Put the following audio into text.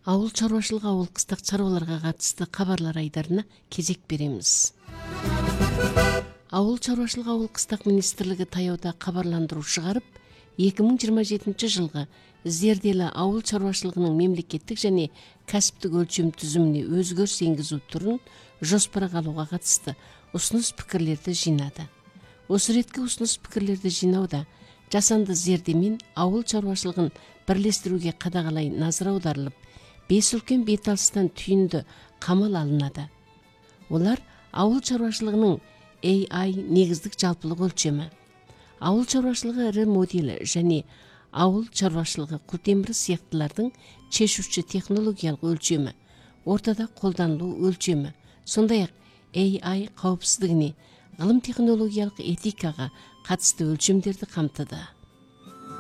Ауыл чарбашылыгы ауыл кыстак чарбаларга катысты кабарлар айдарына кезек беребиз. Ауыл чарбашылыгы ауыл кыстак министрлиги таяуда кабарландыруу чыгарып, 2027 жылгы зерделі ауыл чарбашылыгынын мемлекеттик және кәсіптік өлчөм түзүмүнө өзгөрүш энгизүү турун жоспорго алууга катысты усунус пикирлерди жыйнады. Осы ретке усунус пикирлерди жыйнауда жасанды зердемен ауыл чарбашылыгын бирлештирүүгө кадагалай назар аударылып, 5 үлкен бет алыстан түйүндө камал алынады. Олар ауыл чарбашылыгынын AI негиздик жалпылык өлчөмү, ауыл чарбашылыгы ыры модели және ауыл чарбашылыгы култемир сыяктылардын чечүүчү технологиялык өлчөмү, ортада колдонулуу өлчөмү, сондай-ак AI каопсыздыгыны, гылым технологиялык этикага катысты өлчөмдерди камтыды.